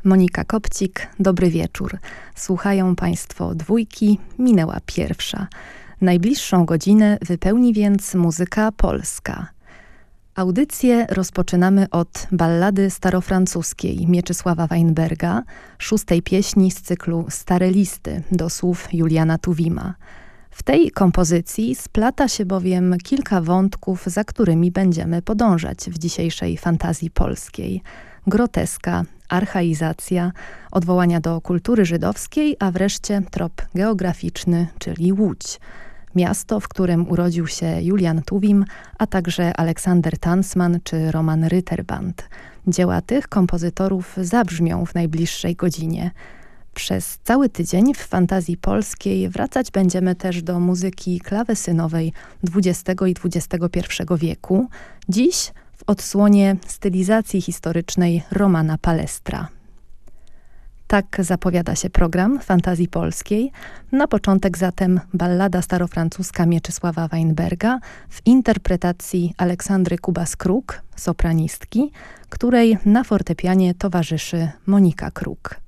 Monika Kopcik, dobry wieczór. Słuchają Państwo Dwójki, minęła pierwsza. Najbliższą godzinę wypełni więc muzyka polska. Audycję rozpoczynamy od ballady starofrancuskiej Mieczysława Weinberga, szóstej pieśni z cyklu Stare listy do słów Juliana Tuwima. W tej kompozycji splata się bowiem kilka wątków, za którymi będziemy podążać w dzisiejszej fantazji polskiej. Groteska, archaizacja, odwołania do kultury żydowskiej, a wreszcie trop geograficzny, czyli Łódź. Miasto, w którym urodził się Julian Tuwim, a także Aleksander Tansman czy Roman Ritterband. Dzieła tych kompozytorów zabrzmią w najbliższej godzinie. Przez cały tydzień w fantazji polskiej wracać będziemy też do muzyki klawesynowej XX i XXI wieku. Dziś w odsłonie stylizacji historycznej Romana Palestra. Tak zapowiada się program fantazji polskiej. Na początek zatem ballada starofrancuska Mieczysława Weinberga w interpretacji Aleksandry Kubas-Kruk, sopranistki, której na fortepianie towarzyszy Monika Kruk.